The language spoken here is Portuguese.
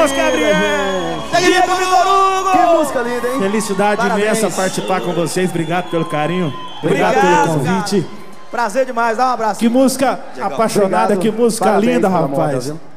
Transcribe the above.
Vamos, Gabriel! Que música linda, hein? Felicidade Parabéns. imensa participar com vocês. Obrigado pelo carinho. Obrigado pelo convite. Cara. Prazer demais, dá um abraço. Que música apaixonada, Obrigado. que música Parabéns linda, pela rapaz. moda, viu?